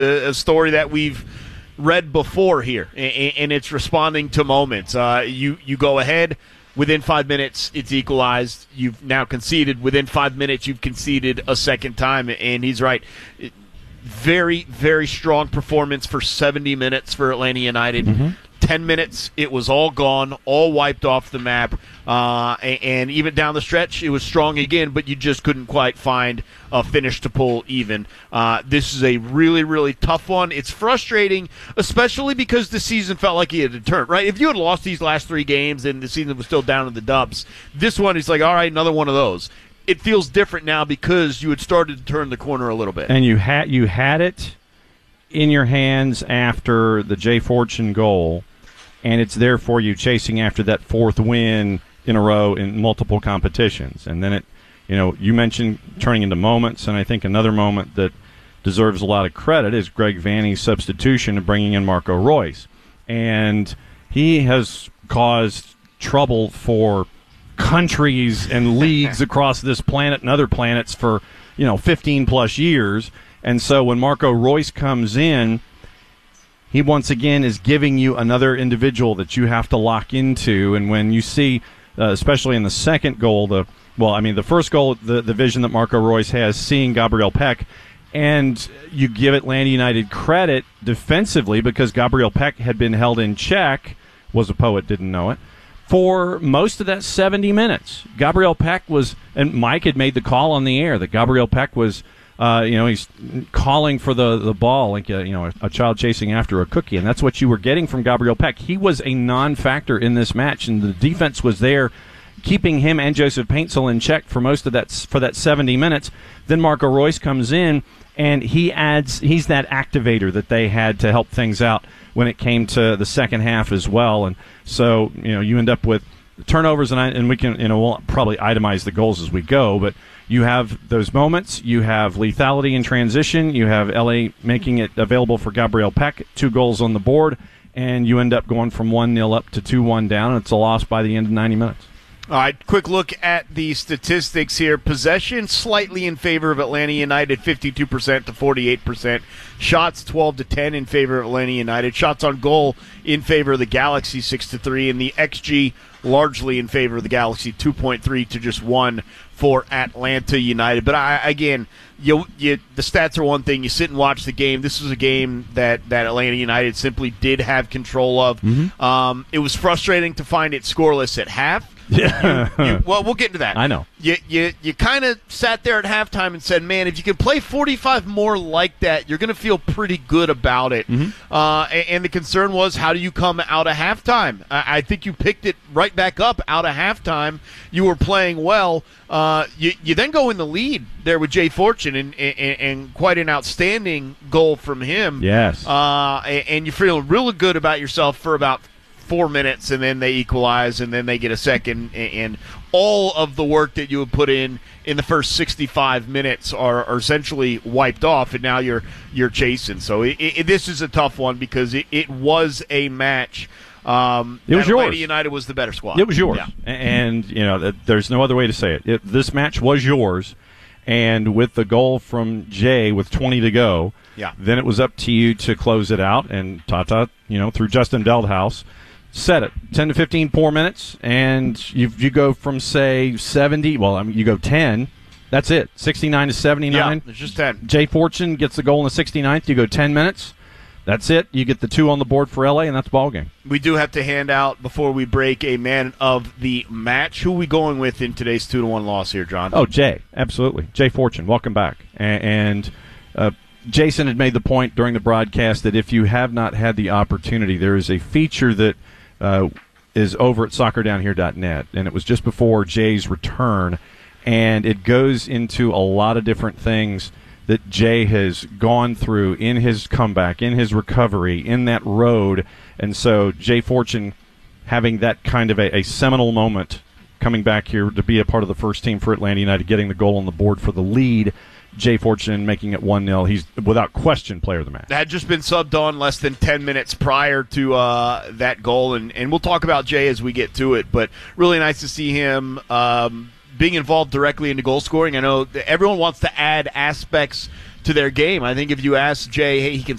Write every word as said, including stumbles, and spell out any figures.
a, a story that we've read before here, and, and it's responding to moments. Uh, you, you go ahead. Within five minutes, it's equalized. You've now conceded. Within five minutes, you've conceded a second time, and he's right. Very, very strong performance for seventy minutes for Atlanta United. Mm-hmm. Ten minutes, it was all gone, all wiped off the map, uh, and, and even down the stretch, it was strong again, but you just couldn't quite find a finish to pull even. Uh, this is a really, really tough one. It's frustrating, especially because the season felt like it had turned, right? If you had lost these last three games and the season was still down in the dumps, this one is like, all right, another one of those. It feels different now because you had started to turn the corner a little bit. And you had you had it in your hands after the Jay Fortune goal, and it's there for you chasing after that fourth win in a row in multiple competitions. And then it, you know, you mentioned turning into moments, and I think another moment that deserves a lot of credit is Greg Vanney's substitution of bringing in Marco Royce. And he has caused trouble for countries and leagues across this planet and other planets for, you know, fifteen plus years. And so when Marco Royce comes in, he once again is giving you another individual that you have to lock into. And when you see, uh, especially in the second goal, the well, I mean, the first goal, the, the vision that Marco Royce has, seeing Gabriel Peck, and you give Atlanta United credit defensively because Gabriel Peck had been held in check, was a poet, didn't know it, for most of that seventy minutes. Gabriel Peck was, and Mike had made the call on the air that Gabriel Peck was, uh, you know, he's calling for the, the ball like a, you know, a, a child chasing after a cookie, and that's what you were getting from Gabriel Peck. He was a non-factor in this match, and the defense was there keeping him and Joseph Paintsil in check for most of that, for that seventy minutes. Then Marco Royce comes in, and he adds, he's that activator that they had to help things out when it came to the second half as well. And so, you know, you end up with turnovers, and, I, and we can, you know, we'll probably itemize the goals as we go, but you have those moments, you have lethality in transition, you have L A making it available for Gabriel Peck, two goals on the board, and you end up going from one nil up to two one down, and it's a loss by the end of ninety minutes. All right, quick look at the statistics here. Possession slightly in favor of Atlanta United, fifty-two percent to forty-eight percent. Shots twelve to ten in favor of Atlanta United. Shots on goal in favor of the Galaxy, six to three, and the X G largely in favor of the Galaxy, two point three to just one for Atlanta United. But I, again, you, you, the stats are one thing. You sit and watch the game. This was a game that, that Atlanta United simply did have control of. Mm-hmm. Um, it was frustrating to find it scoreless at half. Yeah. You, you, well, we'll get into that. I know. You you, you kind of sat there at halftime and said, man, if you can play forty-five more like that, you're going to feel pretty good about it. Mm-hmm. Uh, and, and the concern was, how do you come out of halftime? I, I think you picked it right back up out of halftime. You were playing well. Uh, you, you then go in the lead there with Jay Fortune, and, and, and quite an outstanding goal from him. Yes. Uh, and, and you feel really good about yourself for about four minutes, and then they equalize, and then they get a second, and all of the work that you would put in in the first sixty-five minutes are, are essentially wiped off, and now you're you're chasing. So it, it, this is a tough one because it, it was a match. Um, it was Atlanta yours. United was the better squad. It was yours, yeah. And you know, there's no other way to say it. it. This match was yours, and with the goal from Jay with twenty to go, yeah. Then it was up to you to close it out, and Tata, you know, through Justin Veldhuis, set it ten to fifteen poor minutes, and you you go from say seventy. Well, I mean, you go ten. That's it. sixty-nine to seventy-nine. Yeah, it's just ten. Jay Fortune gets the goal in the sixty-ninth. You go ten minutes. That's it. You get the two on the board for L A, and that's ball game. We do have to hand out, before we break, a man of the match. Who are we going with in today's two to one loss here, John? Oh, Jay, absolutely. Jay Fortune, welcome back. And, and uh, Jason had made the point during the broadcast that if you have not had the opportunity, there is a feature that uh, is over at soccer down here dot net, and it was just before Jay's return, and it goes into a lot of different things that Jay has gone through in his comeback, in his recovery, in that road. And so Jay Fortune having that kind of a, a seminal moment coming back here to be a part of the first team for Atlanta United, getting the goal on the board for the lead. Jay Fortune making it one nil. He's, without question, player of the match. Had just been subbed on less than ten minutes prior to uh, that goal, and, and we'll talk about Jay as we get to it, but really nice to see him um, being involved directly into goal scoring. I know that everyone wants to add aspects to their game. I think if you ask Jay, hey, he can